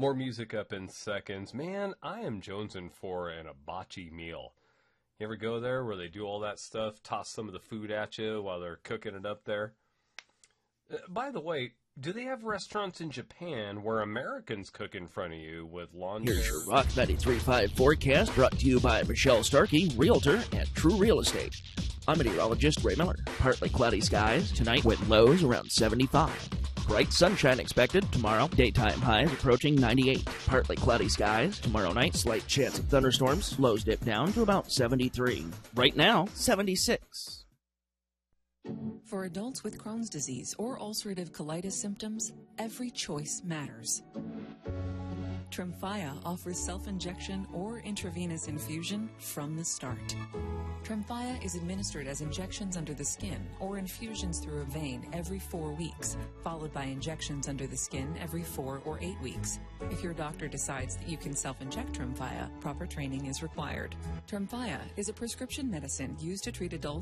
More music up in seconds. Man, I am jonesing for an hibachi meal. You ever go there where they do all that stuff, toss some of the food at you while they're cooking it up there? By the way, do they have restaurants in Japan where Americans cook in front of you with lawn chairs? Here's your Rock 93.5 forecast brought to you by Michelle Starkey, Realtor at True Real Estate. I'm meteorologist Ray Miller. Partly cloudy skies tonight with lows around 75. Bright sunshine expected tomorrow. Daytime highs approaching 98. Partly cloudy skies tomorrow night. Slight chance of thunderstorms. Lows dip down to about 73. Right now, 76. For adults with Crohn's disease or ulcerative colitis symptoms, every choice matters. Tremfya offers self-injection or intravenous infusion from the start. Tremfya is administered as injections under the skin or infusions through a vein every 4 weeks, followed by injections under the skin every 4 or 8 weeks. If your doctor decides that you can self-inject Tremfya, proper training is required. Tremfya is a prescription medicine used to treat adults